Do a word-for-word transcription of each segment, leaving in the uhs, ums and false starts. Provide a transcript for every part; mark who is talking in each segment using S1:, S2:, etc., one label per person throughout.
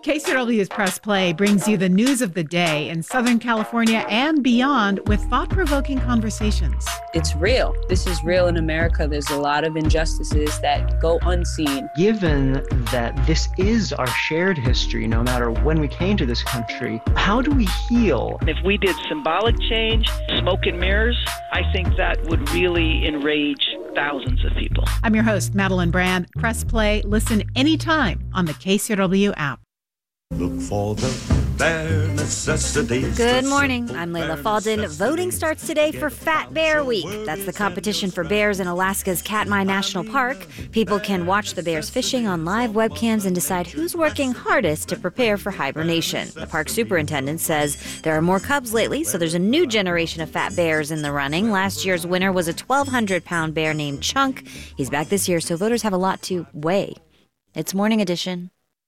S1: K C R W's Press Play brings you the news of the day in Southern California and beyond with thought-provoking conversations.
S2: It's real. This is real in America. There's a lot of injustices that go unseen.
S3: Given that this is our shared history, no matter when we came to this country, how do we heal?
S4: If we did symbolic change, smoke and mirrors, I think that would really enrage thousands of people.
S1: I'm your host, Madeline Brand. Press Play. Listen anytime on the K C R W app.
S5: Look for the bare necessities.
S6: Good morning. I'm Layla Falden. Voting starts today for Fat Bear Week. That's the competition for bears in Alaska's Katmai National Park. People can watch the bears fishing on live webcams and decide who's working hardest to prepare for hibernation. The park superintendent says there are more cubs lately, so there's a new generation of fat bears in the running. Last year's winner was a twelve hundred pound bear named Chunk. He's back this year, so voters have a lot to weigh. It's Morning Edition.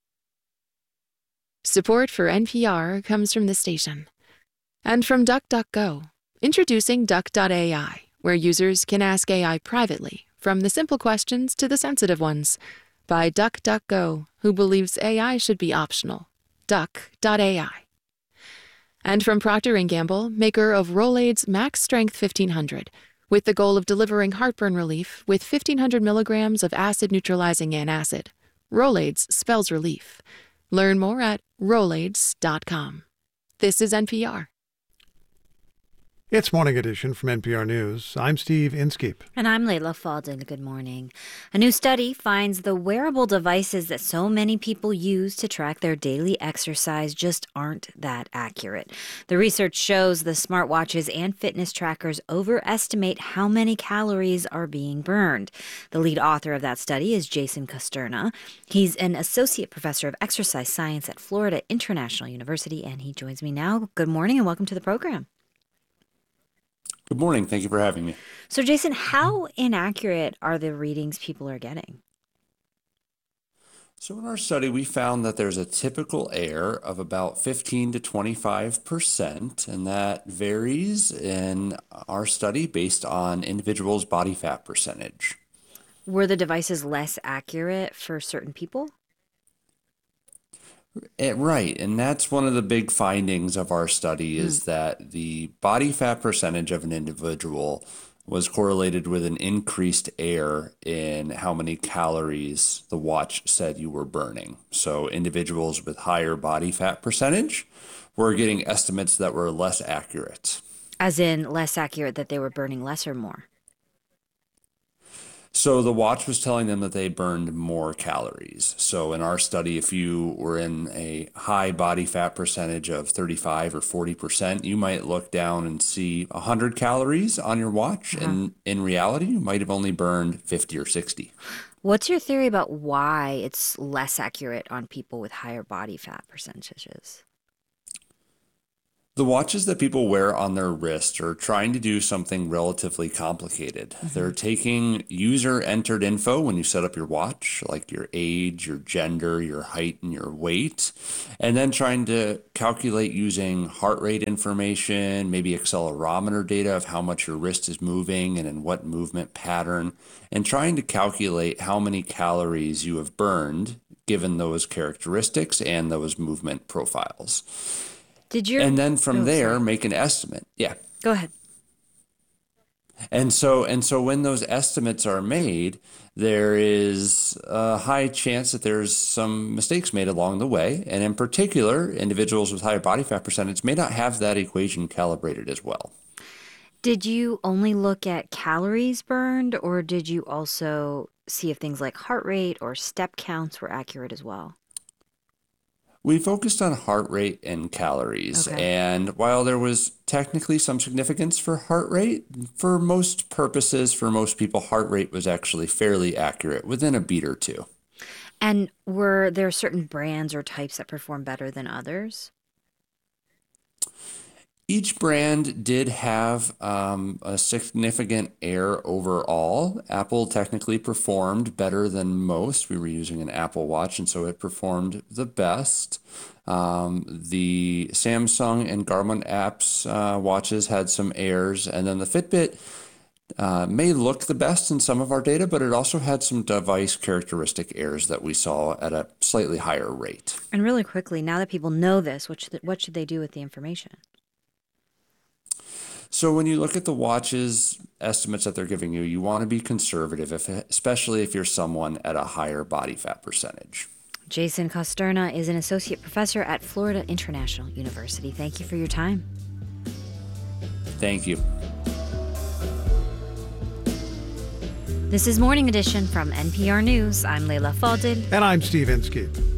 S7: Support for N P R comes from the station. And from DuckDuckGo, introducing Duck dot A I, where users can ask A I privately, from the simple questions to the sensitive ones, by DuckDuckGo, who believes A I should be optional. Duck dot A I. And from Procter and Gamble, maker of Rolaids Max Strength fifteen hundred, with the goal of delivering heartburn relief with fifteen hundred milligrams of acid-neutralizing antacid. Rolaids spells relief. Learn more at Rolaids dot com. This is N P R.
S8: It's Morning Edition from N P R News. I'm Steve Inskeep.
S6: And I'm Layla Falden. Good morning. A new study finds the wearable devices that so many people use to track their daily exercise just aren't that accurate. The research shows the smartwatches and fitness trackers overestimate how many calories are being burned. The lead author of that study is Jason Costerna. He's an associate professor of exercise science at Florida International University, and he joins me now. Good morning and welcome to the program.
S9: Good morning. Thank you for having me.
S6: So, Jason, how inaccurate are the readings people are getting?
S9: So in our study, we found that there's a typical error of about fifteen to twenty-five percent, and that varies in our study based on individuals' body fat percentage.
S6: Were the devices less accurate for certain people?
S9: It, right, and that's one of the big findings of our study is mm. that the body fat percentage of an individual was correlated with an increased error in how many calories the watch said you were burning. So individuals with higher body fat percentage were getting estimates that were less accurate.
S6: As in less accurate, that they were burning less or more?
S9: So the watch was telling them that they burned more calories. So in our study, if you were in a high body fat percentage of thirty-five or forty percent, you might look down and see one hundred calories on your watch. Uh-huh. And in reality, you might have only burned fifty or sixty.
S6: What's your theory about why it's less accurate on people with higher body fat percentages?
S9: The watches that people wear on their wrist are trying to do something relatively complicated. Mm-hmm. They're taking user-entered info when you set up your watch, like your age, your gender, your height, and your weight, and then trying to calculate using heart rate information, maybe accelerometer data of how much your wrist is moving and in what movement pattern, and trying to calculate how many calories you have burned given those characteristics and those movement profiles.
S6: Did you?
S9: And then from
S6: oh,
S9: there,
S6: sorry.
S9: make an estimate. Yeah.
S6: Go ahead.
S9: And so, and so when those estimates are made, there is a high chance that there's some mistakes made along the way. And in particular, individuals with higher body fat percentage may not have that equation calibrated as well.
S6: Did you only look at calories burned, or did you also see if things like heart rate or step counts were accurate as well?
S9: We focused on heart rate and calories, okay. And while there was technically some significance for heart rate, for most purposes, for most people, heart rate was actually fairly accurate, within a beat or two.
S6: And were there certain brands or types that performed better than others?
S9: Each brand did have um, a significant error overall. Apple technically performed better than most. We were using an Apple Watch, and so it performed the best. Um, the Samsung and Garmin apps uh, watches had some errors, and then the Fitbit uh, may look the best in some of our data, but it also had some device characteristic errors that we saw at a slightly higher rate.
S6: And really quickly, now that people know this, what should, what should they do with the information?
S9: So when you look at the watches estimates that they're giving you, you want to be conservative, if, especially if you're someone at a higher body fat percentage.
S6: Jason Costerna is an associate professor at Florida International University. Thank you for your time.
S9: Thank you.
S6: This is Morning Edition from N P R News. I'm Leila Fadel.
S8: And I'm Steve Inskeep.